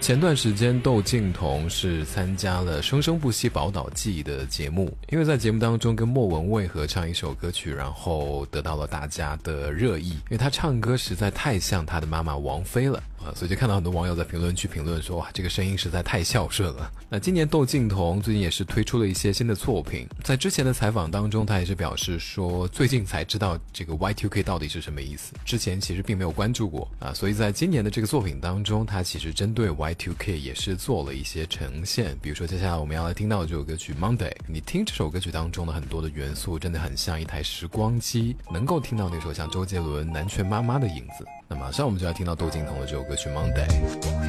前段时间窦靖童是参加了《生生不息宝岛记》的节目，因为在节目当中跟莫文蔚合唱一首歌曲，然后得到了大家的热议，因为他唱歌实在太像他的妈妈王菲了所以就看到很多网友在评论区评论说，哇，这个声音实在太孝顺了。那今年窦靖童最近也是推出了一些新的作品，在之前的采访当中，他也是表示说，最近才知道这个 Y2K 到底是什么意思，之前其实并没有关注过所以在今年的这个作品当中，他其实针对 Y2K 也是做了一些呈现，比如说接下来我们要来听到的这首歌曲 Monday， 你听这首歌曲当中的很多的元素真的很像一台时光机，能够听到那首像周杰伦南拳妈妈的影子。那马上我们就要听到窦靖童的这首歌曲 Monday。